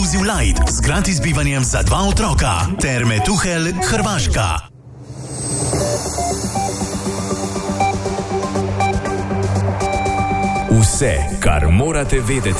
Inclusive Light z gratis bivanjem za 2 otroka. Terme Tuhelj, Hrvaška. Vse, kar morate vedeti.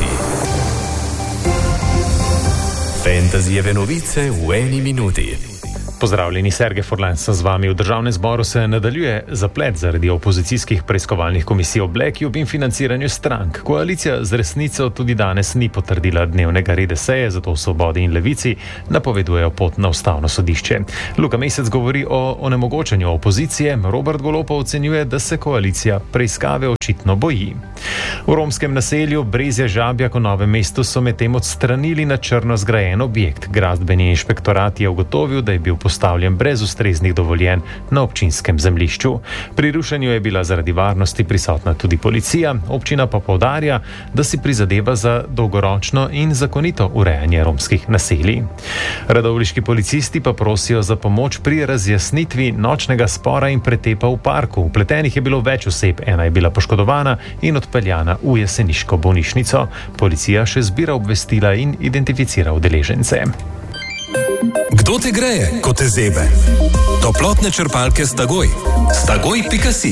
Fantasyjeve novice v 1 minuti. Pozdravljeni, Sergej Forlan sem z vami. V Državnem zboru se nadaljuje zaplet zaradi opozicijskih preiskovalnih komisij o Blackjub in financiranju strank. Koalicija z Resnico tudi danes ni potrdila dnevnega reda seje, zato v Svobodi in Levici napovedujejo pot na Ustavno sodišče. Luka Mesec govori o onemogočanju opozicije, Robert Golob ocenjuje, da se koalicija preiskave očitno boji. V romskem naselju Brezje Žabjak v Novem mestu so medtem odstranili na črno zgrajen objekt. Gradbeni inšpektorat je ugotovil, da je bil postavljen brez ustreznih dovoljenj na občinskem zemljišču. Pri rušenju je bila zaradi varnosti prisotna tudi policija, občina pa poudarja, da si prizadeva za dolgoročno in zakonito urejanje romskih naselij. Radovljiški policisti pa prosijo za pomoč pri razjasnitvi nočnega spora in pretepa v parku. Vpletenih je bilo več oseb, ena je bila poškodovana in odpeljana v jeseniško bolnišnico. Policija še zbira obvestila in identificira udeležence. Kdo te greje, ko te zebe? Toplotne črpalke Stagoj. Stagoj.si.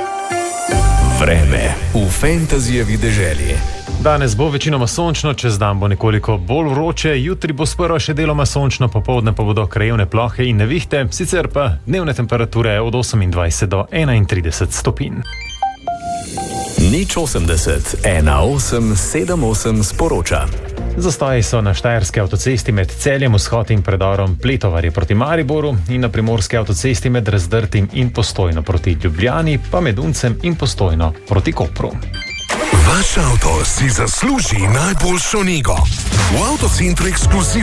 Vreme v fantasyjevi deželi. Danes bo večinoma sončno, čez dan bo nekoliko bolj vroče, jutri bo sprva še deloma sončno, popoldne pa bodo krajevne plohe in nevihte, sicer pa dnevne temperature od 28 do 31 stopinj. 080 1878 sporoča. Zastoji so na štajerski avtocesti med Celjem, Vzhod in predorom Pletovarje proti Mariboru in na primorski avtocesti med Razdrtim in Postojno proti Ljubljani, pa med Uncem in Postojno proti Kopru. Vaš avto si zasluži najboljšo nego. V Avtocentru Ekskluziv